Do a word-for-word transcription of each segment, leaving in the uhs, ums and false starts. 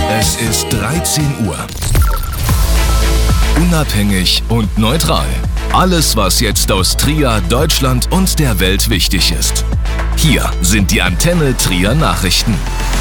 Es ist dreizehn Uhr. Unabhängig und neutral. Alles, was jetzt aus Trier, Deutschland und der Welt wichtig ist. Hier sind die Antenne Trier Nachrichten.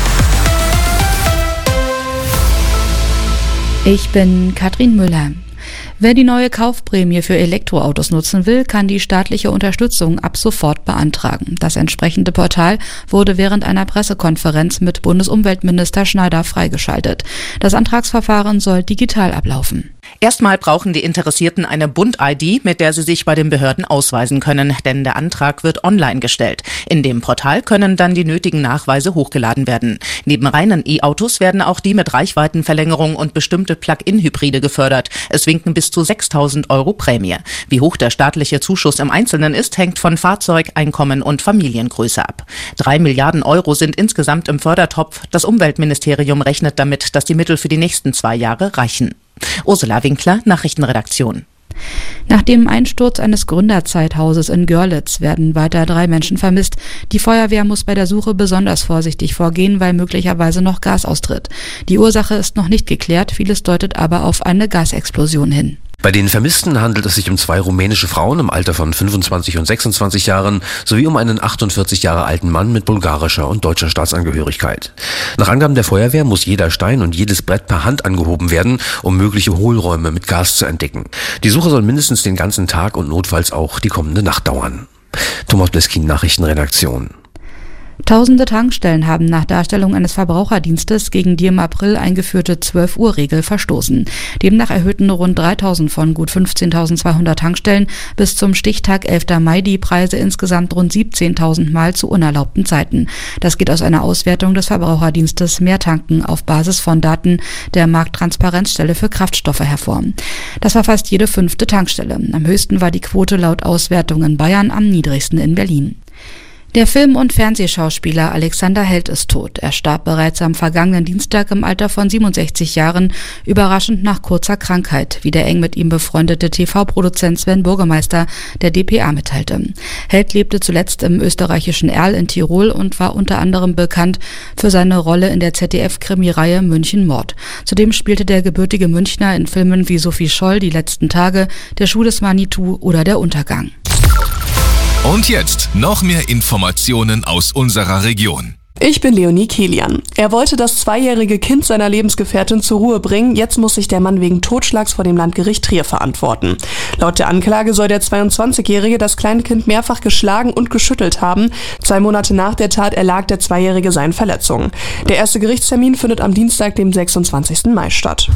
Ich bin Katrin Müller. Wer die neue Kaufprämie für Elektroautos nutzen will, kann die staatliche Unterstützung ab sofort beantragen. Das entsprechende Portal wurde während einer Pressekonferenz mit Bundesumweltminister Schneider freigeschaltet. Das Antragsverfahren soll digital ablaufen. Erstmal brauchen die Interessierten eine Bund-I D, mit der sie sich bei den Behörden ausweisen können, denn der Antrag wird online gestellt. In dem Portal können dann die nötigen Nachweise hochgeladen werden. Neben reinen E-Autos werden auch die mit Reichweitenverlängerung und bestimmte Plug-in-Hybride gefördert. Es winken bis zu sechstausend Euro Prämie. Wie hoch der staatliche Zuschuss im Einzelnen ist, hängt von Fahrzeug, Einkommen und Familiengröße ab. Drei Milliarden Euro sind insgesamt im Fördertopf. Das Umweltministerium rechnet damit, dass die Mittel für die nächsten zwei Jahre reichen. Ursula Winkler, Nachrichtenredaktion. Nach dem Einsturz eines Gründerzeithauses in Görlitz werden weiter drei Menschen vermisst. Die Feuerwehr muss bei der Suche besonders vorsichtig vorgehen, weil möglicherweise noch Gas austritt. Die Ursache ist noch nicht geklärt, vieles deutet aber auf eine Gasexplosion hin. Bei den Vermissten handelt es sich um zwei rumänische Frauen im Alter von fünfundzwanzig und sechsundzwanzig Jahren sowie um einen achtundvierzig Jahre alten Mann mit bulgarischer und deutscher Staatsangehörigkeit. Nach Angaben der Feuerwehr muss jeder Stein und jedes Brett per Hand angehoben werden, um mögliche Hohlräume mit Gas zu entdecken. Die Suche soll mindestens den ganzen Tag und notfalls auch die kommende Nacht dauern. Thomas Bleskin, Nachrichtenredaktion. Tausende Tankstellen haben nach Darstellung eines Verbraucherdienstes gegen die im April eingeführte zwölf Uhr Regel verstoßen. Demnach erhöhten rund dreitausend von gut fünfzehntausendzweihundert Tankstellen bis zum Stichtag elfter Mai die Preise insgesamt rund siebzehntausend Mal zu unerlaubten Zeiten. Das geht aus einer Auswertung des Verbraucherdienstes Mehrtanken auf Basis von Daten der Markttransparenzstelle für Kraftstoffe hervor. Das war fast jede fünfte Tankstelle. Am höchsten war die Quote laut Auswertung in Bayern, am niedrigsten in Berlin. Der Film- und Fernsehschauspieler Alexander Held ist tot. Er starb bereits am vergangenen Dienstag im Alter von siebenundsechzig Jahren, überraschend nach kurzer Krankheit, wie der eng mit ihm befreundete T V-Produzent Sven Burgemeister der D P A mitteilte. Held lebte zuletzt im österreichischen Erl in Tirol und war unter anderem bekannt für seine Rolle in der Z D F-Krimireihe München Mord. Zudem spielte der gebürtige Münchner in Filmen wie Sophie Scholl, Die letzten Tage, Der Schuh des Manitou oder Der Untergang. Und jetzt noch mehr Informationen aus unserer Region. Ich bin Leonie Kilian. Er wollte das zweijährige Kind seiner Lebensgefährtin zur Ruhe bringen. Jetzt muss sich der Mann wegen Totschlags vor dem Landgericht Trier verantworten. Laut der Anklage soll der zweiundzwanzigjährige das Kleinkind mehrfach geschlagen und geschüttelt haben. Zwei Monate nach der Tat erlag der Zweijährige seinen Verletzungen. Der erste Gerichtstermin findet am Dienstag, dem sechsundzwanzigsten Mai statt.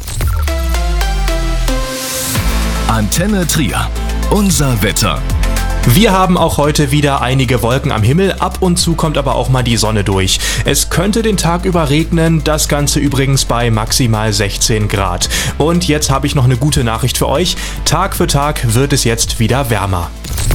Antenne Trier. Unser Wetter. Wir haben auch heute wieder einige Wolken am Himmel, ab und zu kommt aber auch mal die Sonne durch. Es könnte den Tag über regnen, das Ganze übrigens bei maximal sechzehn Grad. Und jetzt habe ich noch eine gute Nachricht für euch. Tag für Tag wird es jetzt wieder wärmer.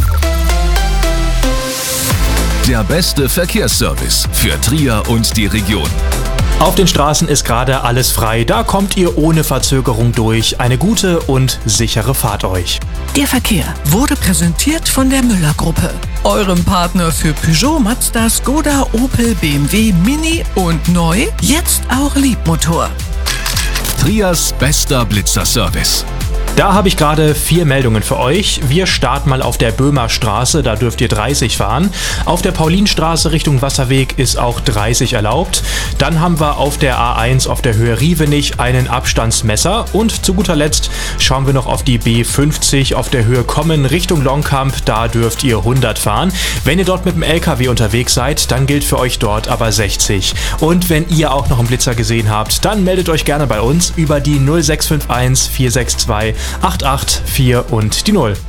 Der beste Verkehrsservice für Trier und die Region. Auf den Straßen ist gerade alles frei, da kommt ihr ohne Verzögerung durch. Eine gute und sichere Fahrt euch. Der Verkehr wurde präsentiert von der Müller-Gruppe, eurem Partner für Peugeot, Mazda, Skoda, Opel, B M W, Mini und neu, jetzt auch Liebmotor. Triers bester Blitzerservice. Da habe ich gerade vier Meldungen für euch. Wir starten mal auf der Böhmer Straße, da dürft ihr dreißig fahren. Auf der Paulinstraße Richtung Wasserweg ist auch dreißig erlaubt. Dann haben wir auf der A eins auf der Höhe Rievenich einen Abstandsmesser. Und zu guter Letzt schauen wir noch auf die B fünfzig auf der Höhe Kommen Richtung Longkamp, da dürft ihr hundert fahren. Wenn ihr dort mit dem L K W unterwegs seid, dann gilt für euch dort aber sechzig. Und wenn ihr auch noch einen Blitzer gesehen habt, dann meldet euch gerne bei uns über die null sechs fünf eins vier sechs zwei acht acht vier und die null.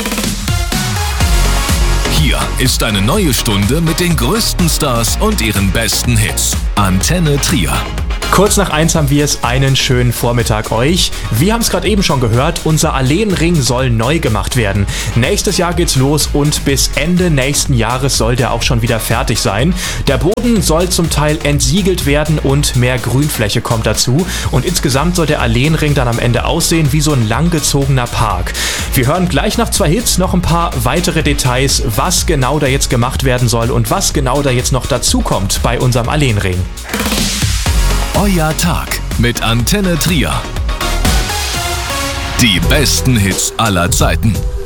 Hier ist eine neue Stunde mit den größten Stars und ihren besten Hits. Antenne Trier. Kurz nach eins haben wir es, einen schönen Vormittag euch. Wir haben es gerade eben schon gehört, unser Alleenring soll neu gemacht werden. Nächstes Jahr geht's los und bis Ende nächsten Jahres soll der auch schon wieder fertig sein. Der Boden soll zum Teil entsiegelt werden und mehr Grünfläche kommt dazu. Und insgesamt soll der Alleenring dann am Ende aussehen wie so ein langgezogener Park. Wir hören gleich nach zwei Hits noch ein paar weitere Details, was genau da jetzt gemacht werden soll und was genau da jetzt noch dazu kommt bei unserem Alleenring. Euer Tag. mit Antenne Trier. Die besten Hits aller Zeiten.